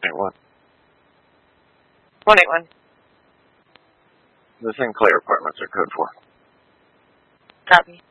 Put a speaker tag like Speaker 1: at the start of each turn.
Speaker 1: 181.
Speaker 2: 181.
Speaker 1: The Sinclair apartments are code 4.
Speaker 2: Copy.